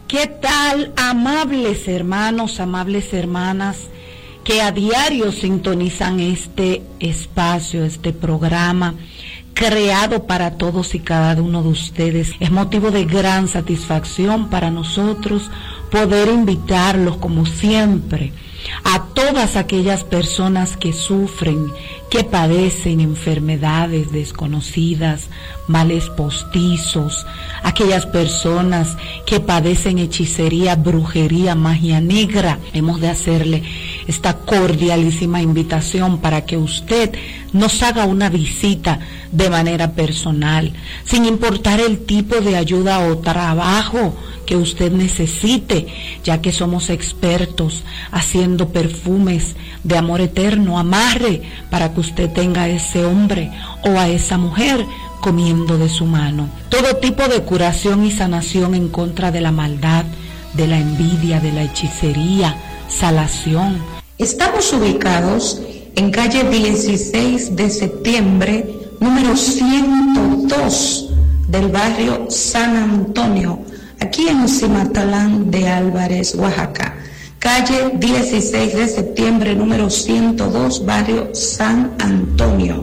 ¿Qué tal, amables hermanos, amables hermanas, que a diario sintonizan este espacio, este programa creado para todos y cada uno de ustedes? Es motivo de gran satisfacción para nosotros poder invitarlos, como siempre, a todas aquellas personas que sufren, que padecen enfermedades desconocidas, males postizos, aquellas personas que padecen hechicería, brujería, magia negra. Hemos de hacerle esta cordialísima invitación para que usted nos haga una visita de manera personal, sin importar el tipo de ayuda o trabajo que usted necesite, ya que somos expertos haciendo perfumes de amor eterno, amarre, para que usted tenga a ese hombre o a esa mujer comiendo de su mano. Todo tipo de curación y sanación en contra de la maldad, de la envidia, de la hechicería, salación. Estamos ubicados en calle 16 de septiembre, número 102 del barrio San Antonio, aquí en Cimatalán de Álvarez, Oaxaca. Calle 16 de septiembre, número 102, barrio San Antonio.